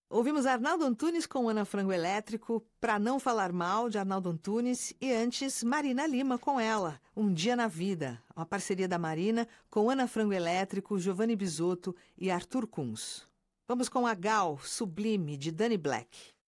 Ouvimos Arnaldo Antunes com Ana Frango Elétrico, Pra Não Falar Mal, de Arnaldo Antunes, e antes Marina Lima com ela, Um Dia na Vida, uma parceria da Marina com Ana Frango Elétrico, Giovanni Bisotto e Arthur Kunz. Vamos com a Gal, Sublime, de Danny Black.